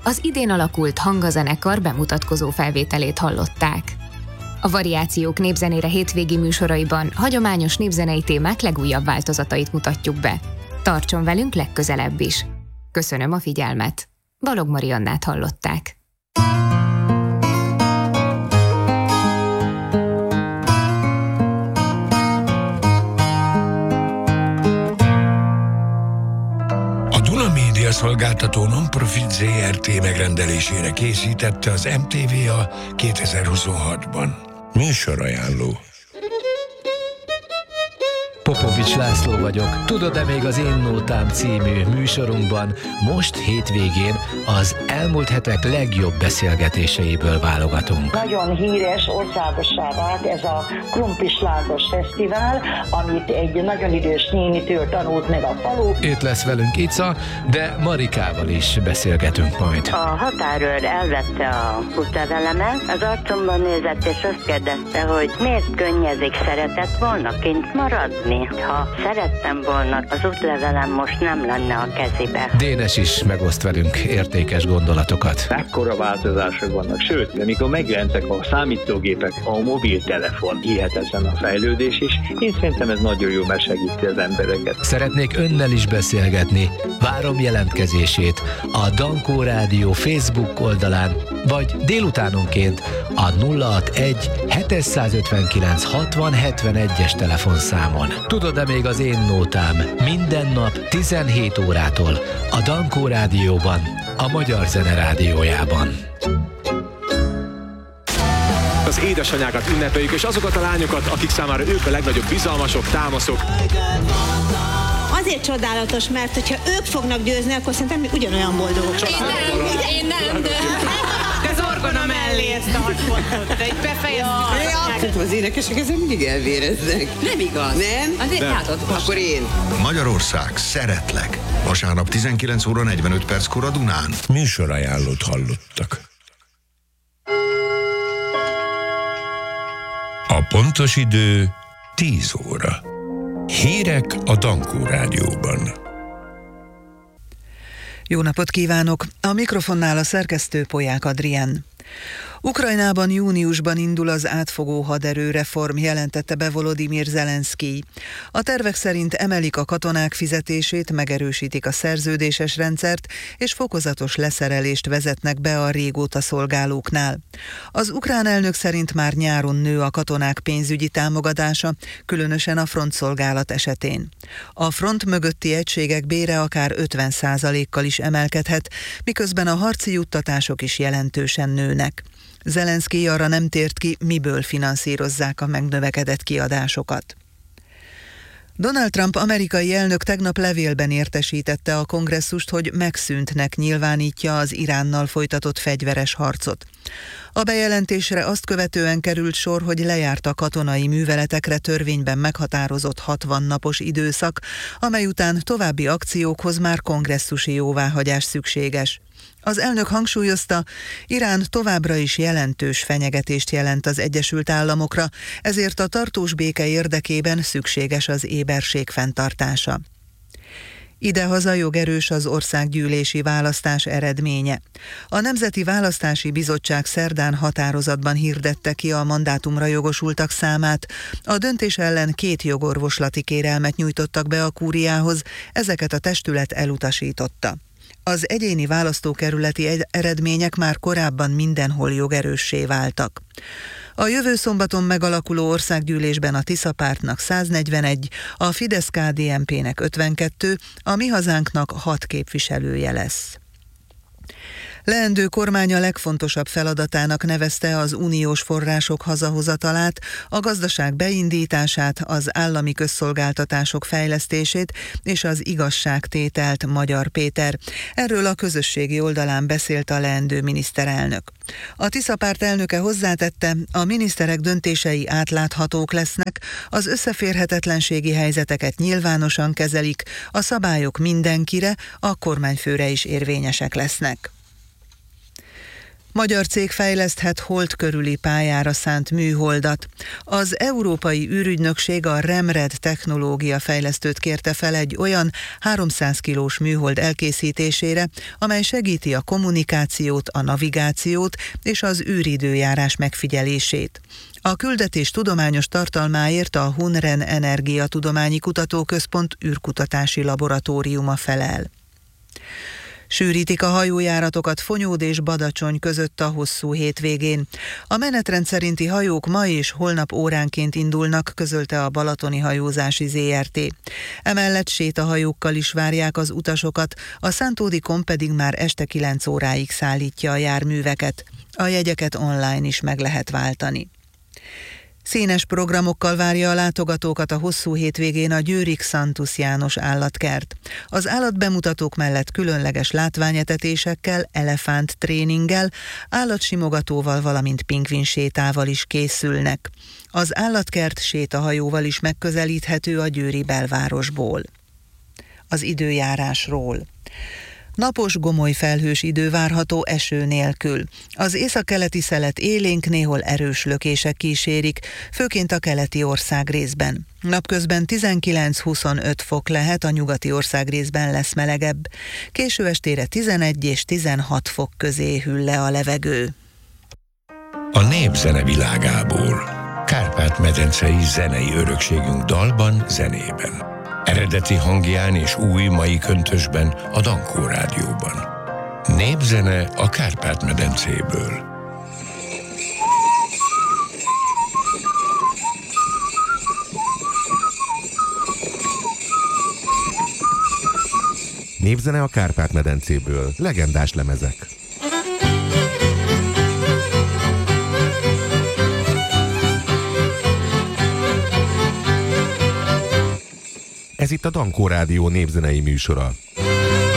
az idén alakult Hangazenekar bemutatkozó felvételét hallották. A Variációk népzenére hétvégi műsoraiban hagyományos népzenei témák legújabb változatait mutatjuk be. Tartson velünk legközelebb is. Köszönöm a figyelmet. Balogh Mariannát hallották. A Duna Média Szolgáltató non-profit ZRT megrendelésére készítette az MTVA 2026-ban. Műsorajánló. Popovics László vagyok. Tudod-e még az Én Nótám című műsorunkban most hétvégén az elmúlt hetek legjobb beszélgetéseiből válogatunk. Nagyon híres, országossá vált ez a Krumplis Lángos Fesztivál, amit egy nagyon idős nénitől tanult meg a falu. Itt lesz velünk Ica, de Marikával is beszélgetünk majd. A határőr elvette a útlevelemet, az arcomban nézett és azt kérdezte, hogy miért könnyezik, szeretett volna kint maradni. Ha szerettem volna, az útlevelem most nem lenne a kezébe. Dénes is megoszt velünk értékes gondolatokat. Ekkora változások vannak, sőt, amikor megjelentek a számítógépek, a mobiltelefon, hihetetlen a fejlődés is. Én szerintem ez nagyon jó, mert segíti az embereket. Szeretnék önnel is beszélgetni. Várom jelentkezését a Dankó Rádió Facebook oldalán, vagy délutánonként a 061 759 60 71-es telefonszámon. Tudod-e még az Én Nótám? Minden nap 17 órától a Dankó Rádióban, a Magyar Zene Rádiójában. Az édesanyákat ünnepeljük, és azokat a lányokat, akik számára ők a legnagyobb bizalmasok, támaszok. Azért csodálatos, mert hogyha ők fognak győzni, akkor szerintem mi ugyanolyan boldogok. Én nem, de... Ez orgona mellé ezt a 6 pontot, de így befejezzük. Az énekesek ezen mindig elvéreznek. Nem igaz. Nem? Azért látod. Akkor én. Magyarország, szeretlek. Vasárnap 19 óra 45 perckor a Dunán. Műsorajánlót hallottak. A pontos idő 10 óra. Hírek a Dankó Rádióban. Jó napot kívánok! A mikrofonnál a szerkesztő Polyák Adrián. Ukrajnában júniusban indul az átfogó haderőreform, jelentette be Volodymyr Zelenszkij. A tervek szerint emelik a katonák fizetését, megerősítik a szerződéses rendszert, és fokozatos leszerelést vezetnek be a régóta szolgálóknál. Az ukrán elnök szerint már nyáron nő a katonák pénzügyi támogatása, különösen a frontszolgálat esetén. A front mögötti egységek bére akár 50%-kal is emelkedhet, miközben a harci juttatások is jelentősen nőnek. Zelenszkij arra nem tért ki, miből finanszírozzák a megnövekedett kiadásokat. Donald Trump amerikai elnök tegnap levélben értesítette a kongresszust, hogy megszűntnek nyilvánítja az Iránnal folytatott fegyveres harcot. A bejelentésre azt követően került sor, hogy lejárt a katonai műveletekre törvényben meghatározott 60 napos időszak, amely után további akciókhoz már kongresszusi jóváhagyás szükséges. Az elnök hangsúlyozta, Irán továbbra is jelentős fenyegetést jelent az Egyesült Államokra, ezért a tartós béke érdekében szükséges az éberség fenntartása. Idehaza jogerős az országgyűlési választás eredménye. A Nemzeti Választási Bizottság szerdán határozatban hirdette ki a mandátumra jogosultak számát. A döntés ellen 2 jogorvoslati kérelmet nyújtottak be a kúriához, ezeket a testület elutasította. Az egyéni választókerületi eredmények már korábban mindenhol jogerőssé váltak. A jövő szombaton megalakuló országgyűlésben a Tisza pártnak 141, a Fidesz-KDNP-nek 52, a Mi Hazánknak 6 képviselője lesz. Leendő kormánya legfontosabb feladatának nevezte az uniós források hazahozatalát, a gazdaság beindítását, az állami közszolgáltatások fejlesztését és az igazságtételt Magyar Péter. Erről a közösségi oldalán beszélt a leendő miniszterelnök. A Tisza párt elnöke hozzátette, a miniszterek döntései átláthatók lesznek, az összeférhetetlenségi helyzeteket nyilvánosan kezelik, a szabályok mindenkire, a kormányfőre is érvényesek lesznek. Magyar cég fejleszthet hold körüli pályára szánt műholdat. Az Európai űrügynökség a Remred technológia fejlesztőt kérte fel egy olyan 300 kilós műhold elkészítésére, amely segíti a kommunikációt, a navigációt és az űridőjárás megfigyelését. A küldetés tudományos tartalmáért a Hunren Energiatudományi Kutatóközpont űrkutatási laboratóriuma felel. Sűrítik a hajójáratokat Fonyód és Badacsony között a hosszú hétvégén. A menetrend szerinti hajók ma és holnap óránként indulnak, közölte a Balatoni Hajózási Zrt. Emellett sétahajókkal is várják az utasokat, a Szántódikon pedig már este 9 óráig szállítja a járműveket. A jegyeket online is meg lehet váltani. Színes programokkal várja a látogatókat a hosszú hétvégén a győri Xantus János állatkert. Az állatbemutatók mellett különleges látványetetésekkel, elefánttréninggel, állatsimogatóval, valamint pingvinsétával is készülnek. Az állatkert sétahajóval is megközelíthető a győri belvárosból. Az időjárásról. Napos, gomoly felhős idő várható eső nélkül. Az északkeleti szelet élénk, néhol erős lökések kísérik, főként a keleti országrészben. Napközben 19-25 fok lehet, a nyugati országrészben lesz melegebb. Késő estére 11 és 16 fok közé hűl le a levegő. A népzene világából. Kárpát-medencei zenei örökségünk dalban, zenében. Eredeti hangján és új mai köntösben a Dankó Rádióban. Népzene a Kárpát-medencéből. Népzene a Kárpát-medencéből. Legendás lemezek. Ez itt a Dankó Rádió népzenei műsora.